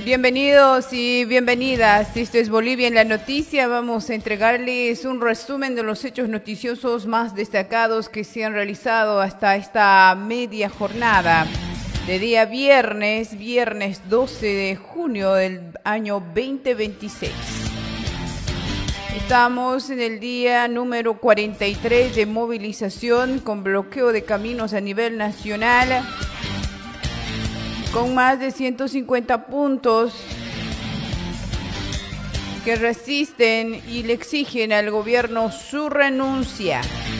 Bienvenidos y bienvenidas. Esto es Bolivia en la Noticia. Vamos a entregarles un resumen de los hechos noticiosos más destacados que se han realizado hasta esta media jornada de día viernes 12 de junio del año 2026. Estamos en el día número 43 de movilización con bloqueo de caminos a nivel nacional, con más de 150 puntos que resisten y le exigen al gobierno su renuncia.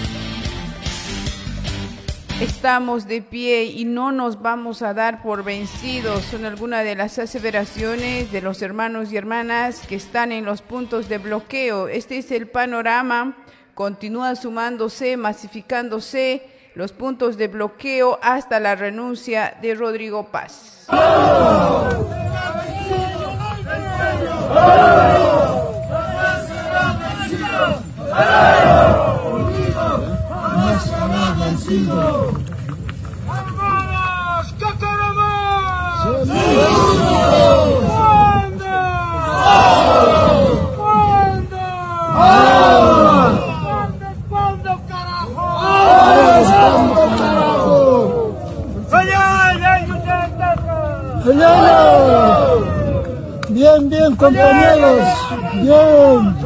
Estamos de pie y no nos vamos a dar por vencidos. Son algunas de las aseveraciones de los hermanos y hermanas que están en los puntos de bloqueo. Este es el panorama. Continúa sumándose, masificándose los puntos de bloqueo hasta la renuncia de Rodrigo Paz. ¡Hermanos! ¿Qué queremos? ¿Cuándo, carajo? Bien, compañeros. Bien.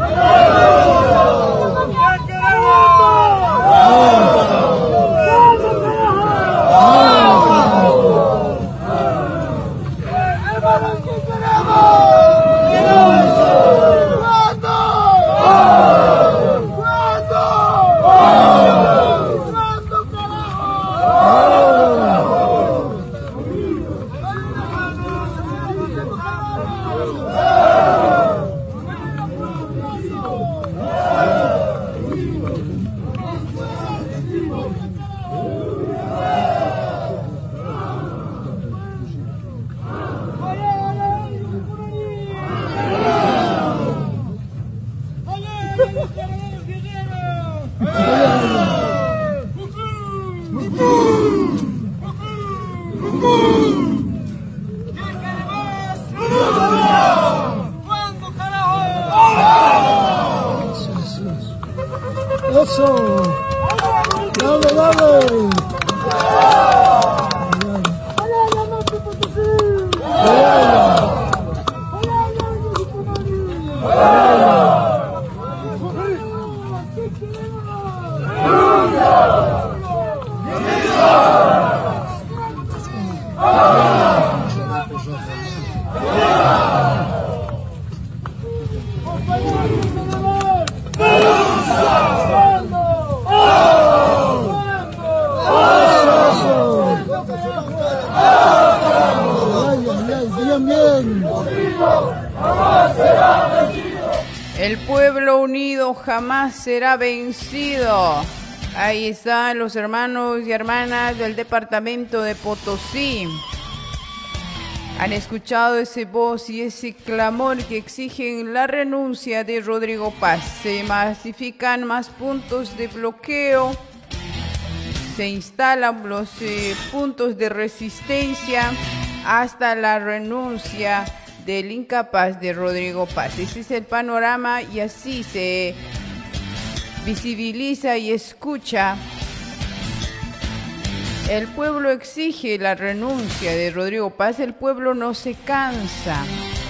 Eso. Dale. El pueblo unido jamás será vencido. Ahí están los hermanos y hermanas del departamento de Potosí. Han escuchado ese voz y ese clamor que exigen la renuncia de Rodrigo Paz. Se masifican más puntos de bloqueo, se instalan los puntos de resistencia hasta la renuncia del incapaz de Rodrigo Paz. Ese es el panorama y así se visibiliza y escucha. El pueblo exige la renuncia de Rodrigo Paz, el pueblo no se cansa.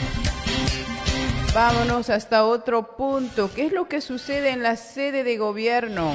Vámonos hasta otro punto. ¿Qué es lo que sucede en la sede de gobierno?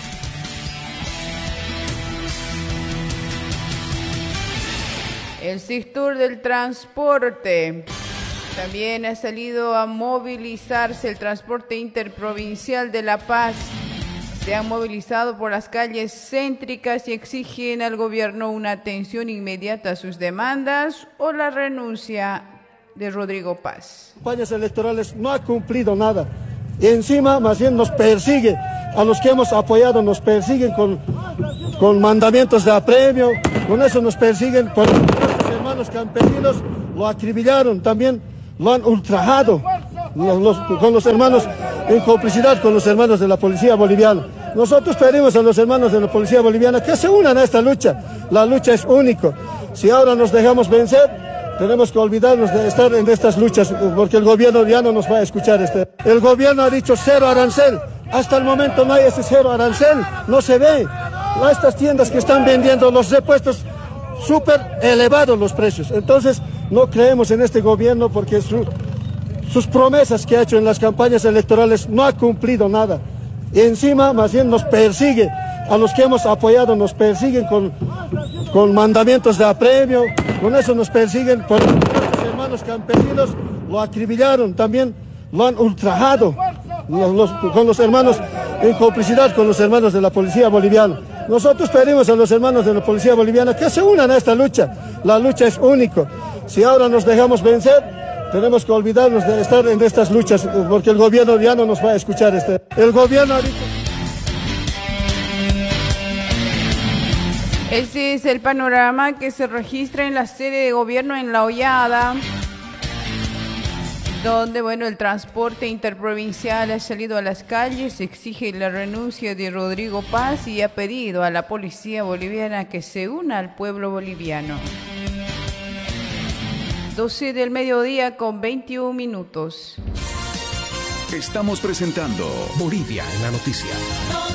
El sector del transporte también ha salido a movilizarse. El transporte interprovincial de La Paz se han movilizado por las calles céntricas y exigen al gobierno una atención inmediata a sus demandas o la renuncia de Rodrigo Paz. Campañas electorales no ha cumplido nada y encima más bien nos persigue. A los que hemos apoyado nos persiguen con mandamientos de apremio, con eso nos persiguen. Por los hermanos campesinos lo acribillaron también. Lo han ultrajado con los hermanos, en complicidad con los hermanos de la policía boliviana. Nosotros pedimos a los hermanos de la policía boliviana que se unan a esta lucha. La lucha es única. Si ahora nos dejamos vencer, tenemos que olvidarnos de estar en estas luchas, porque el gobierno ya no nos va a escuchar. El gobierno ha dicho cero arancel. Hasta el momento no hay ese cero arancel, no se ve. Estas tiendas que están vendiendo los repuestos súper elevados los precios. Entonces no creemos en este gobierno porque sus promesas que ha hecho en las campañas electorales no ha cumplido nada. Y encima más bien nos persigue. A los que hemos apoyado nos persiguen con mandamientos de apremio, con eso nos persiguen. Por los hermanos campesinos lo acribillaron, también lo han ultrajado con los hermanos, en complicidad con los hermanos de la policía boliviana. Nosotros pedimos a los hermanos de la policía boliviana que se unan a esta lucha. La lucha es única. Si ahora nos dejamos vencer, tenemos que olvidarnos de estar en estas luchas, porque el gobierno ya no nos va a escuchar. El gobierno ha dicho... Este es el panorama que se registra en la sede de gobierno en La Hollada, donde, bueno, el transporte interprovincial ha salido a las calles, exige la renuncia de Rodrigo Paz y ha pedido a la policía boliviana que se una al pueblo boliviano. 12 del mediodía con 21 minutos. Estamos presentando Bolivia en la noticia.